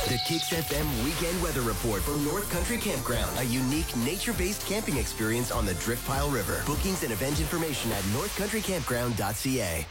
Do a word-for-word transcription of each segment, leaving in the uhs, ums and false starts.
The Kicks F M Weekend Weather Report from North Country Campground. A unique nature-based camping experience on the Driftpile River. Bookings and event information at north country campground dot c a.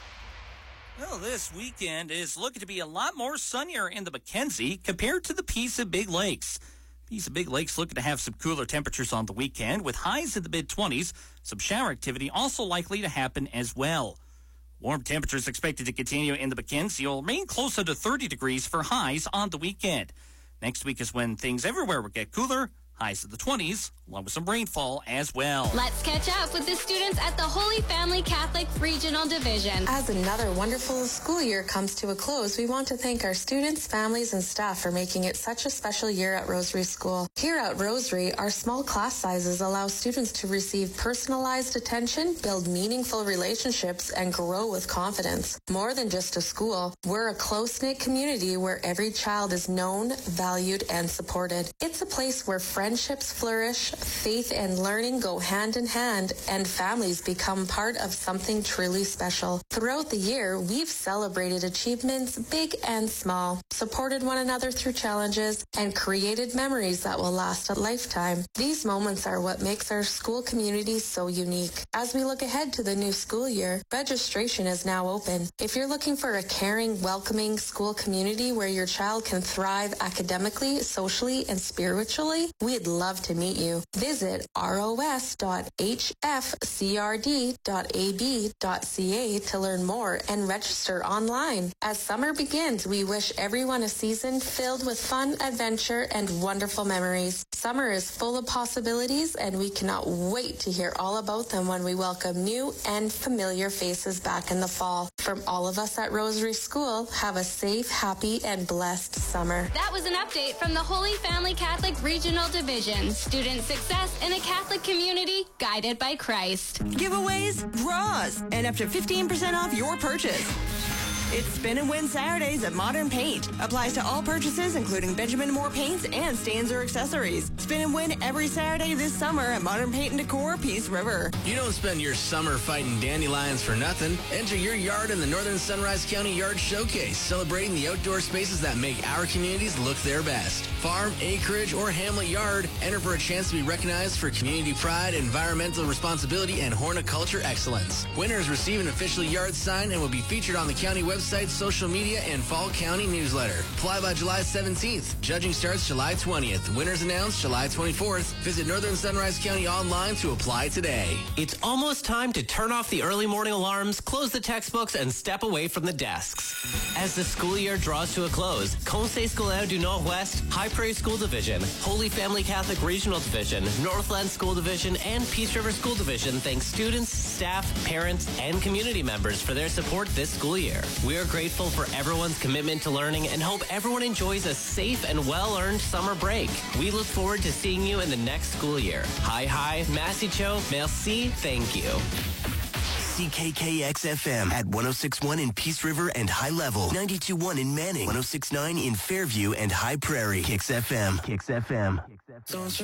Well, this weekend is looking to be a lot more sunnier in the Mackenzie compared to the Peace of Big Lakes. Peace of Big Lakes looking to have some cooler temperatures on the weekend with highs in the mid-twenties. Some shower activity also likely to happen as well. Warm temperatures expected to continue in the Mackenzie. Will remain closer to thirty degrees for highs on the weekend. Next week is when things everywhere will get cooler. Highs in the twenties, along with some rainfall as well. Let's catch up with the students at the Holy Family Catholic Regional Division. As another wonderful school year comes to a close, we want to thank our students, families, and staff for making it such a special year at Rosary School. Here at Rosary, our small class sizes allow students to receive personalized attention, build meaningful relationships, and grow with confidence. More than just a school, we're a close-knit community where every child is known, valued, and supported. It's a place where friends Friendships flourish, faith and learning go hand in hand, and families become part of something truly special. Throughout the year, we've celebrated achievements big and small, supported one another through challenges, and created memories that will last a lifetime. These moments are what makes our school community so unique. As we look ahead to the new school year, registration is now open. If you're looking for a caring, welcoming school community where your child can thrive academically, socially, and spiritually, we'd love to meet you. Visit ros dot h f c r d dot a b dot c a to learn more and register online. As summer begins, we wish everyone a season filled with fun, adventure, and wonderful memories. Summer is full of possibilities, and we cannot wait to hear all about them when we welcome new and familiar faces back in the fall. From all of us at Rosary School, have a safe, happy, and blessed summer. That was an update from the Holy Family Catholic Regional Division. Student success in a Catholic community guided by Christ. Giveaways, draws, and up to fifteen percent off your purchase. It's Spin and Win Saturdays at Modern Paint. Applies to all purchases, including Benjamin Moore paints and stains or accessories. Spin and win every Saturday this summer at Modern Paint and Decor, Peace River. You don't spend your summer fighting dandelions for nothing. Enter your yard in the Northern Sunrise County Yard Showcase, celebrating the outdoor spaces that make our communities look their best. Farm, acreage, or hamlet yard, enter for a chance to be recognized for community pride, environmental responsibility, and horticulture excellence. Winners receive an official yard sign and will be featured on the county website, social media, and Fall County newsletter. Apply by July seventeenth. Judging starts July twentieth. Winners announced July twenty-fourth. Visit Northern Sunrise County online to apply today. It's almost time to turn off the early morning alarms, close the textbooks, and step away from the desks. As the school year draws to a close, Conseil Scolaire du Nord-Ouest, High Prairie School Division, Holy Family Catholic Regional Division, Northland School Division, and Peace River School Division thanks students, staff, parents, and community members for their support this school year. We are grateful for everyone's commitment to learning and hope everyone enjoys a safe and well-earned summer break. We look forward to seeing you in the next school year. Hi, hi, Massey Cho, merci, thank you. C K K X F M at one oh six point one in Peace River and High Level, ninety-two point one in Manning, one oh six point nine in Fairview and High Prairie. Kicks F M. Kicks F M.